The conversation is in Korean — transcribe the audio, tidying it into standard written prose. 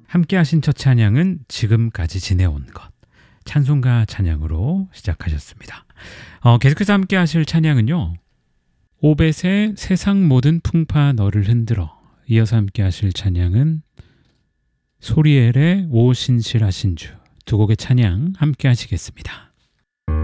함께 하신 첫 찬양은 지금까지 지내온 것, 찬송가 찬양으로 시작하셨습니다. 계속해서 함께 하실 찬양은요, 오벳의 세상 모든 풍파 너를 흔들어. 이어서 함께 하실 찬양은 소리엘의 오 신실하신 주, 두 곡의 찬양 함께 하시겠습니다.